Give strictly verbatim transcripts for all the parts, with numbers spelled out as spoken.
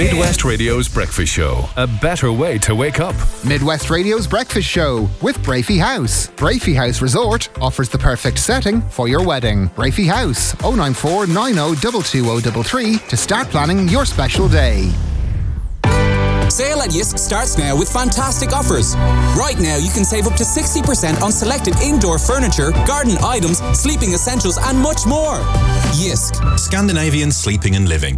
Midwest Radio's Breakfast Show. A better way to wake up. Midwest Radio's Breakfast Show with Brafey House. Brafey House Resort offers the perfect setting for your wedding. Brafey House, oh nine four nine oh two two oh three three to start planning your special day. Sale at Yisk starts now with fantastic offers. Right now you can save up to sixty percent on selected indoor furniture, garden items, sleeping essentials and much more. Yisk. Scandinavian sleeping and living.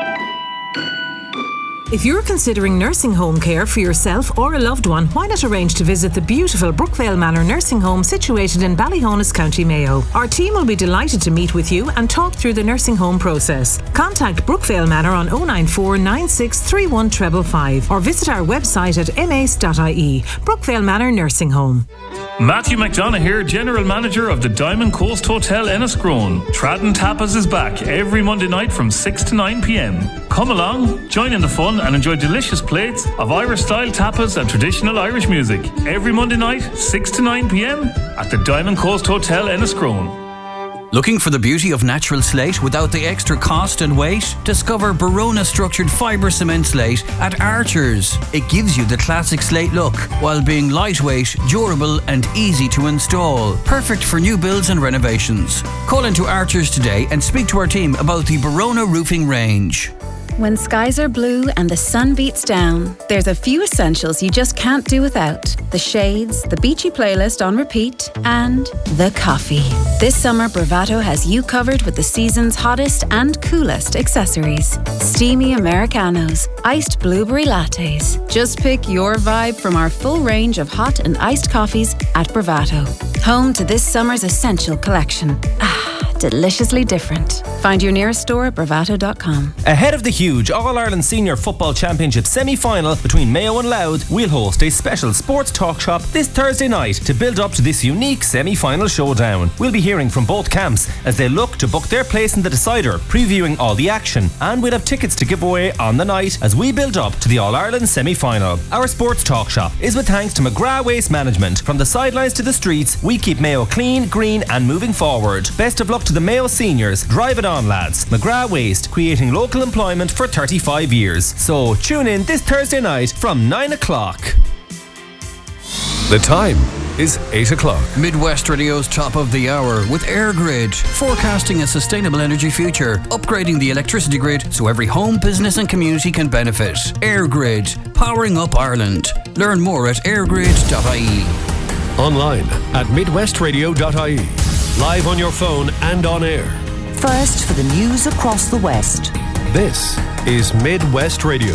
If you're considering nursing home care for yourself or a loved one, why not arrange to visit the beautiful Brookvale Manor Nursing Home situated in Ballyhonus, County Mayo. Our team will be delighted to meet with you and talk through the nursing home process. Contact Brookvale Manor on oh nine four nine six three one five five five or visit our website at m a c e dot i e. Brookvale Manor Nursing Home. Matthew McDonough here, General Manager of the Diamond Coast Hotel Enniscrone. Tradden Tapas is back every Monday night from six to nine p.m. Come along, join in the fun and enjoy delicious plates of Irish-style tapas and traditional Irish music. Every Monday night, six to nine p.m. at the Diamond Coast Hotel Enniscrone. Looking for the beauty of natural slate without the extra cost and weight? Discover Barona structured fibre cement slate at Archers. It gives you the classic slate look while being lightweight, durable and easy to install. Perfect for new builds and renovations. Call into Archers today and speak to our team about the Barona roofing range. When skies are blue and the sun beats down, there's a few essentials you just can't do without. The shades, the beachy playlist on repeat, and the coffee. This summer, Bravado has you covered with the season's hottest and coolest accessories. Steamy Americanos, iced blueberry lattes. Just pick your vibe from our full range of hot and iced coffees at Bravado. Home to this summer's essential collection. Ah. Deliciously different. Find your nearest store at bravado dot com. Ahead of the huge All-Ireland Senior Football Championship semi-final between Mayo and Louth, we'll host a special sports talk shop this Thursday night to build up to this unique semi-final showdown. We'll be hearing from both camps as they look to book their place in the decider, previewing all the action, and we'll have tickets to give away on the night as we build up to the All-Ireland semi-final. Our sports talk shop is with thanks to McGrath Waste Management. From the sidelines to the streets, we keep Mayo clean, green and moving forward. Best of luck to the Mayo seniors. Drive it on, lads. McGrath Waste, creating local employment for thirty-five years. So tune in this Thursday night from nine o'clock. The time is eight o'clock. Midwest Radio's top of the hour with AirGrid, forecasting a sustainable energy future, upgrading the electricity grid so every home, business and community can benefit. AirGrid, powering up Ireland. Learn more at airgrid dot i e. Online at midwest radio dot i e. Live on your phone and on air. First for the news across the West. This is Midwest Radio.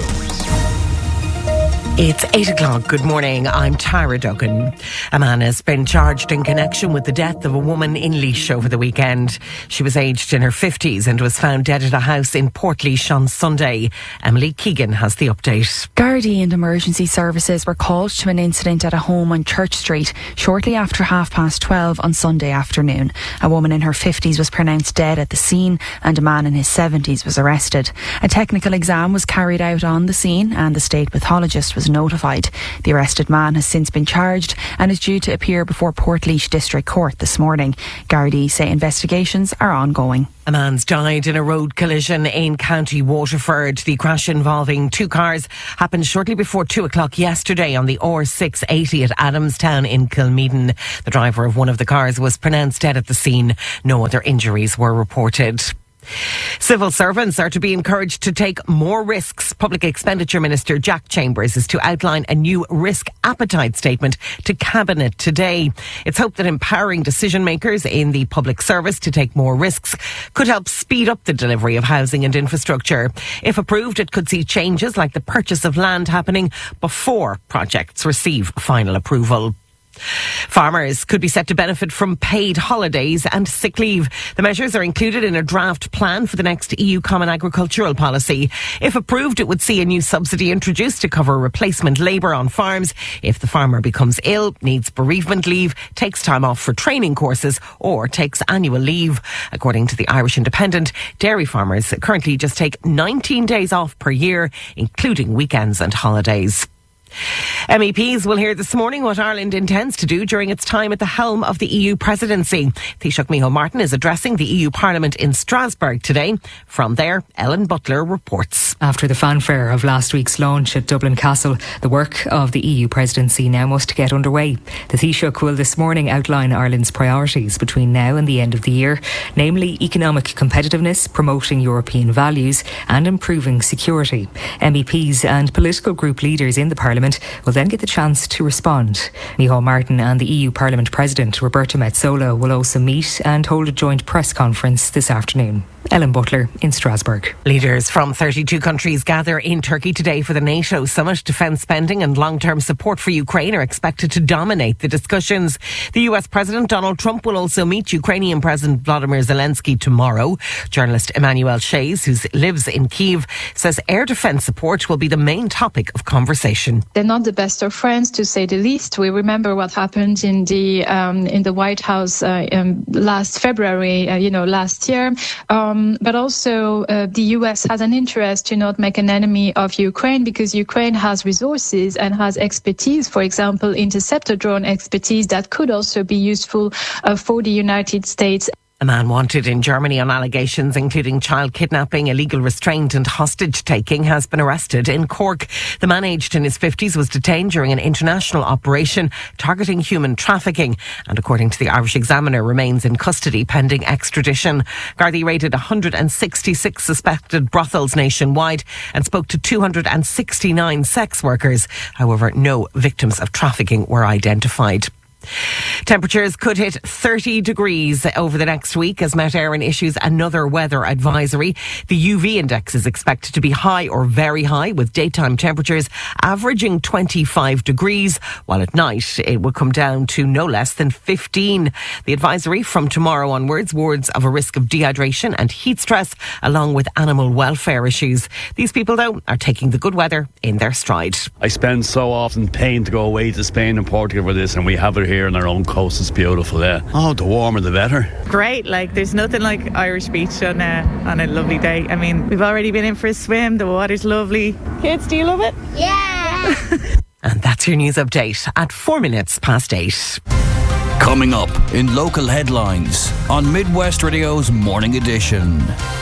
It's eight o'clock. Good morning. I'm Tara Duggan. A man has been charged in connection with the death of a woman in Laois over the weekend. She was aged in her fifties and was found dead at a house in Portlaoise on Sunday. Emily Keegan has the update. Gardaí and emergency services were called to an incident at a home on Church Street shortly after half past twelve on Sunday afternoon. A woman in her fifties was pronounced dead at the scene and a man in his seventies was arrested. A technical exam was carried out on the scene and the state pathologist was notified. The arrested man has since been charged and is due to appear before Portlaoise District Court this morning. Gardaí say investigations are ongoing. A man's died in a road collision in County Waterford. The crash involving two cars happened shortly before two o'clock yesterday on the R six eighty at Adamstown in Kilmeaden. The driver of one of the cars was pronounced dead at the scene. No other injuries were reported. Civil servants are to be encouraged to take more risks. Public Expenditure Minister Jack Chambers is to outline a new risk appetite statement to Cabinet today. It's hoped that empowering decision makers in the public service to take more risks could help speed up the delivery of housing and infrastructure. If approved, it could see changes like the purchase of land happening before projects receive final approval. Farmers could be set to benefit from paid holidays and sick leave. The measures are included in a draft plan for the next E U Common Agricultural Policy. If approved, it would see a new subsidy introduced to cover replacement labour on farms if the farmer becomes ill, needs bereavement leave, takes time off for training courses or takes annual leave. According to the Irish Independent, dairy farmers currently just take nineteen days off per year, including weekends and holidays. M E Ps will hear this morning what Ireland intends to do during its time at the helm of the E U presidency. Taoiseach Micheál Martin is addressing the E U Parliament in Strasbourg today. From there, Ellen Butler reports. Brussels. After the fanfare of last week's launch at Dublin Castle, the work of the E U presidency now must get underway. The Taoiseach will this morning outline Ireland's priorities between now and the end of the year, namely economic competitiveness, promoting European values and improving security. M E Ps and political group leaders in the Parliament will then get the chance to respond. Micheál Martin and the E U Parliament President Roberta Metsola will also meet and hold a joint press conference this afternoon. Ellen Butler in Strasbourg. Leaders from thirty-two countries gather in Turkey today for the NATO summit. Defence spending and long-term support for Ukraine are expected to dominate the discussions. The U S President Donald Trump will also meet Ukrainian President Vladimir Zelensky tomorrow. Journalist Emmanuel Shays, who lives in Kyiv, says air defence support will be the main topic of conversation. They're not the best of friends, to say the least. We remember what happened in the um, in the White House uh, um, last February, uh, you know, last year. Um, but also uh, the U S has an interest to not make an enemy of Ukraine, because Ukraine has resources and has expertise, for example, interceptor drone expertise that could also be useful uh, for the United States. A man wanted in Germany on allegations including child kidnapping, illegal restraint and hostage-taking has been arrested in Cork. The man, aged in his fifties, was detained during an international operation targeting human trafficking and, according to the Irish Examiner, remains in custody pending extradition. Gardaí raided one hundred sixty-six suspected brothels nationwide and spoke to two hundred sixty-nine sex workers. However, no victims of trafficking were identified. Temperatures could hit thirty degrees over the next week as Met Éireann issues another weather advisory. The U V index is expected to be high or very high, with daytime temperatures averaging twenty-five degrees, while at night it will come down to no less than fifteen. The advisory from tomorrow onwards warns of a risk of dehydration and heat stress, along with animal welfare issues. These people, though, are taking the good weather in their stride. I spend so often paying to go away to Spain and Portugal for this, and we have it here on our own coast. It's beautiful, yeah. Oh, the warmer the better. Great, like there's nothing like Irish beach on a, on a lovely day. I mean, we've already been in for a swim, the water's lovely. Kids, do you love it? Yeah! And that's your news update at four minutes past eight. Coming up in local headlines on Midwest Radio's Morning Edition.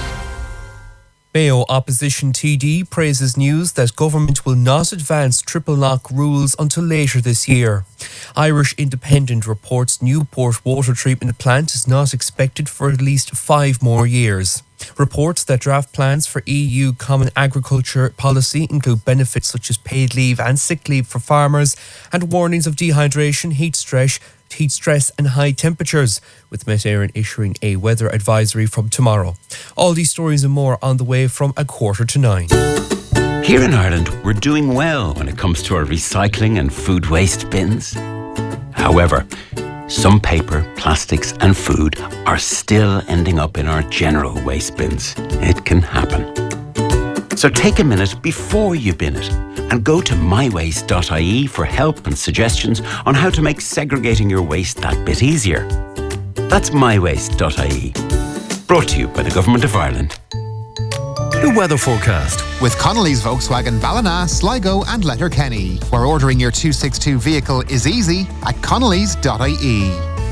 Mayo opposition T D praises news that government will not advance triple lock rules until later this year. Irish Independent reports Newport water treatment plant is not expected for at least five more years. Reports that draft plans for E U Common Agriculture Policy include benefits such as paid leave and sick leave for farmers, and warnings of dehydration, heat stress, heat stress and high temperatures, with Met Éireann issuing a weather advisory from tomorrow. All these stories and more on the way from a quarter to nine. Here in Ireland, we're doing well when it comes to our recycling and food waste bins. However, some paper, plastics and food are still ending up in our general waste bins. It can happen. So take a minute before you bin it and go to my waste dot I E for help and suggestions on how to make segregating your waste that bit easier. That's my waste dot I E. Brought to you by the Government of Ireland. The weather forecast with Connolly's Volkswagen Ballina, Sligo and Letterkenny, where ordering your two sixty-two vehicle is easy at connellys dot I E.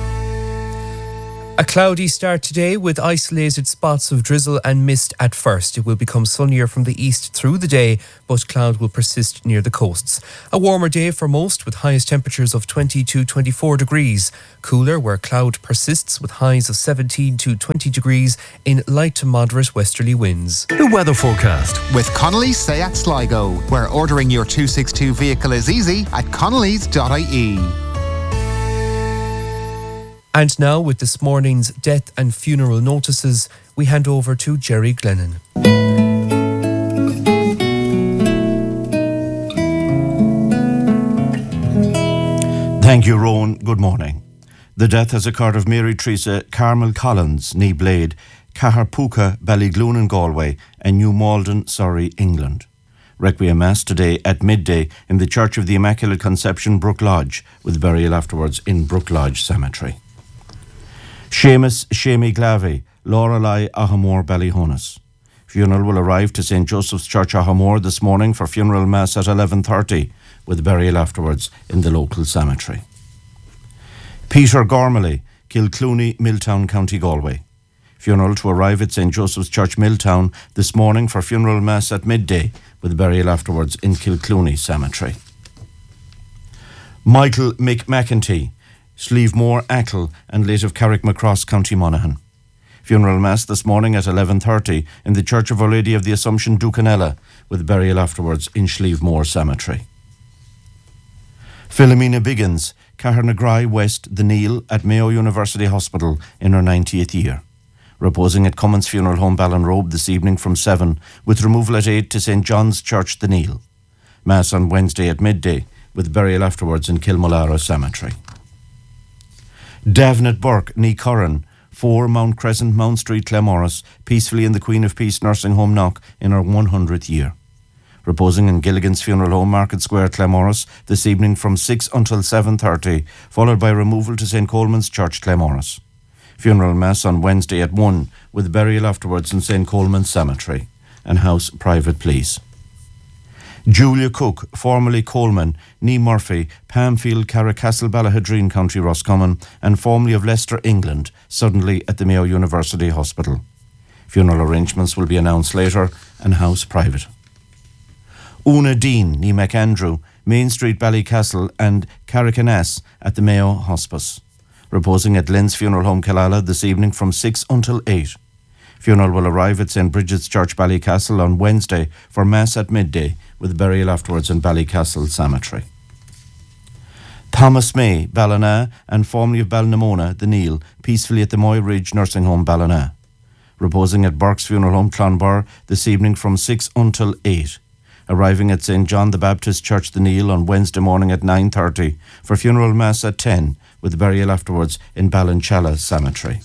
A cloudy start today with isolated spots of drizzle and mist at first. It will become sunnier from the east through the day, but cloud will persist near the coasts. A warmer day for most, with highest temperatures of twenty to twenty-four degrees. Cooler where cloud persists, with highs of seventeen to twenty degrees in light to moderate westerly winds. The weather forecast with Connolly's Seat Sligo, where ordering your two sixty-two vehicle is easy at connellys dot I E. And now, with this morning's death and funeral notices, we hand over to Jerry Glennon. Thank you, Rowan. Good morning. The death has occurred of Mary Teresa Carmel Collins, née Blade, Caharpooka, Ballygloon in Galway, and New Malden, Surrey, England. Requiem Mass today at midday in the Church of the Immaculate Conception, Brook Lodge, with burial afterwards in Brook Lodge Cemetery. Seamus Seamie Glavey, Lorelei Ahamore Ballyhonus. Funeral will arrive to Saint Joseph's Church Ahamore this morning for funeral mass at eleven thirty, with burial afterwards in the local cemetery. Peter Gormley, Kilclooney, Milltown, County Galway. Funeral to arrive at Saint Joseph's Church, Milltown this morning for funeral mass at midday, with burial afterwards in Kilclooney Cemetery. Michael McMcEntee, Slievemore, Achill, and late of Carrickmacross, County Monaghan. Funeral mass this morning at eleven thirty in the Church of Our Lady of the Assumption, Ducanella, with burial afterwards in Slievemore Cemetery. Philomena Biggins, Cahernagrey West, The Neil, at Mayo University Hospital in her ninetieth year. Reposing at Cummins Funeral Home, Ballinrobe this evening from seven, with removal at eight to Saint John's Church, The Neil. Mass on Wednesday at midday, with burial afterwards in Kilmallara Cemetery. Davnet Burke, Nee Curran, four Mount Crescent, Mount Street, Claremorris, peacefully in the Queen of Peace Nursing Home Knock in her one hundredth year. Reposing in Gilligan's Funeral Home, Market Square, Claremorris, this evening from six until seven thirty, followed by removal to Saint Coleman's Church, Claremorris. Funeral mass on Wednesday at one, with burial afterwards in Saint Coleman's Cemetery, and house private, please. Julia Cook, formerly Coleman, Nee Murphy, Pamfield, Carricastle, Ballahadreen, County Roscommon, and formerly of Leicester, England, suddenly at the Mayo University Hospital. Funeral arrangements will be announced later, and house private. Una Dean, Nee McAndrew, Main Street, Ballycastle, and Carrickanass at the Mayo Hospice. Reposing at Lynn's Funeral Home, Killala, this evening from six until eight. Funeral will arrive at Saint Bridget's Church, Ballycastle, on Wednesday for Mass at midday, with burial afterwards in Ballycastle Cemetery. Thomas May, Ballina, and formerly of Ballinamona, The Neil, peacefully at the Moy Ridge Nursing Home, Ballina. Reposing at Burke's Funeral Home, Clonbur, this evening from six until eight. Arriving at Saint John the Baptist Church, The Neil, on Wednesday morning at nine thirty for funeral mass at ten, with burial afterwards in Ballinchalla Cemetery.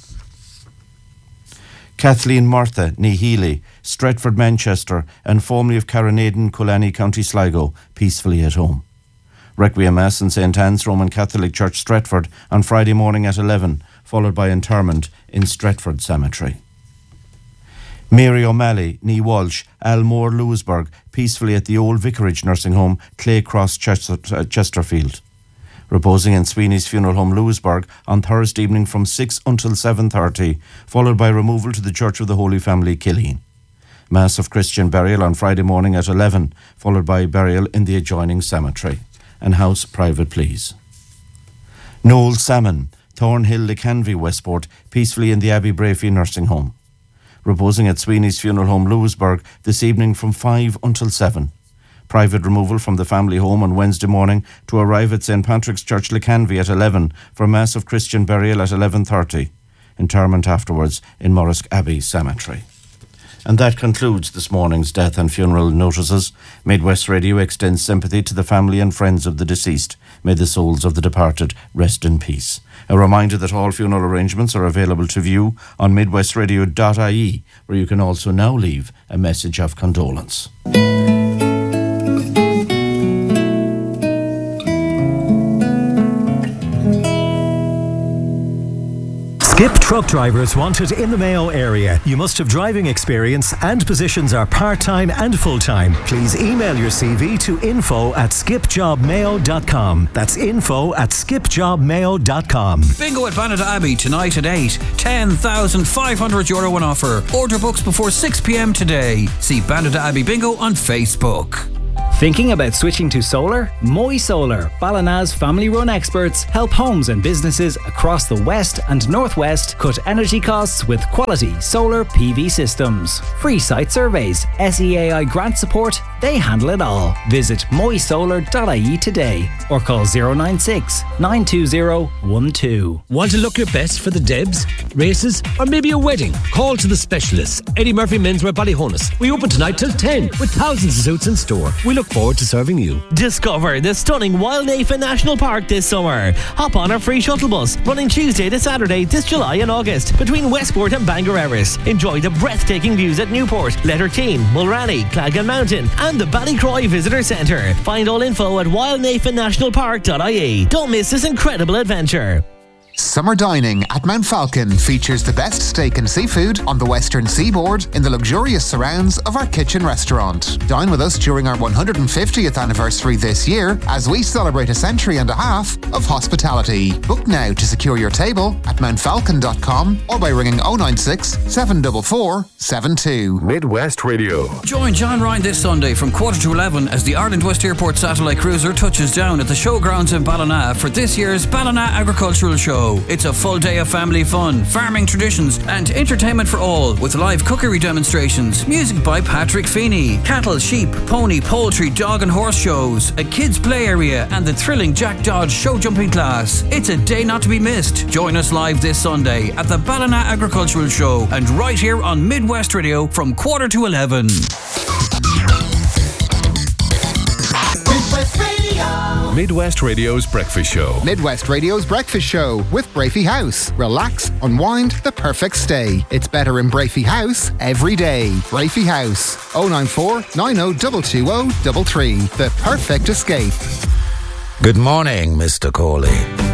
Kathleen Martha, Nee Healy, Stretford, Manchester, and formerly of Caranaden, Cullanny, County Sligo, peacefully at home. Requiem Mass in Saint Anne's Roman Catholic Church, Stretford, on Friday morning at eleven, followed by interment in Stretford Cemetery. Mary O'Malley, Nee Walsh, Almore, Lewisburg, peacefully at the Old Vicarage Nursing Home, Clay Cross, Chester, uh, Chesterfield. Reposing in Sweeney's Funeral Home, Lewisburg, on Thursday evening from six until seven thirty, followed by removal to the Church of the Holy Family, Killeen. Mass of Christian burial on Friday morning at eleven, followed by burial in the adjoining cemetery. And house private, please. Noel Salmon, Thornhill, Lecanvy, Westport, peacefully in the Abbey Brafey Nursing Home. Reposing at Sweeney's Funeral Home, Lewisburg, this evening from five until seven. Private removal from the family home on Wednesday morning to arrive at Saint Patrick's Church, Lecanvy at eleven for Mass of Christian burial at eleven thirty. Interment afterwards in Morrisk Abbey Cemetery. And that concludes this morning's death and funeral notices. Midwest Radio extends sympathy to the family and friends of the deceased. May the souls of the departed rest in peace. A reminder that all funeral arrangements are available to view on midwest radio dot I E, where you can also now leave a message of condolence. Skip truck drivers wanted in the Mayo area. You must have driving experience and positions are part-time and full-time. Please email your C V to info at skip job mayo dot com. That's info at skip job mayo dot com. Bingo at Banada Abbey tonight at eight. ten thousand five hundred euro on offer. Order books before six p.m. today. See Banada Abbey Bingo on Facebook. Thinking about switching to solar? Moy Solar, Ballina's family-run experts, help homes and businesses across the west and northwest cut energy costs with quality solar P V systems. Free site surveys, S E A I grant support, they handle it all. Visit moy solar dot I E today or call zero nine six, nine two zero, one two. Want to look your best for the Debs, races, or maybe a wedding? Call to the specialists. Eddie Murphy Menswear, Ballyhonus. We open tonight till ten with thousands of suits in store. We look forward to serving you. Discover the stunning Wildnafen National Park this summer. Hop on our free shuttle bus running Tuesday to Saturday this July and August between Westport and Bangor Erris. Enjoy the breathtaking views at Newport, Letterkeane, Mulranny, Clagan Mountain and the Ballycroy Visitor Centre. Find all info at wildnafen national park dot I E. Don't miss this incredible adventure. Summer dining at Mount Falcon features the best steak and seafood on the western seaboard in the luxurious surrounds of our kitchen restaurant. Dine with us during our one hundred fiftieth anniversary this year as we celebrate a century and a half of hospitality. Book now to secure your table at mount falcon dot com or by ringing oh nine six, seven four four, seven two. Midwest Radio. Join John Ryan this Sunday from quarter to eleven as the Ireland West Airport satellite cruiser touches down at the showgrounds in Ballina for this year's Ballina Agricultural Show. It's a full day of family fun, farming traditions and entertainment for all with live cookery demonstrations, music by Patrick Feeney, cattle, sheep, pony, poultry, dog and horse shows, a kids play area and the thrilling Jack Dodge show jumping class. It's a day not to be missed. Join us live this Sunday at the Ballina Agricultural Show and right here on Midwest Radio from quarter to eleven. Midwest Radio. Midwest Radio's Breakfast Show. Midwest Radio's Breakfast Show with Brafey House. Relax, unwind, the perfect stay. It's better in Brafey House every day. Brafey House. oh nine four, nine oh two two oh three three. The perfect escape. Good morning, Mister Corley.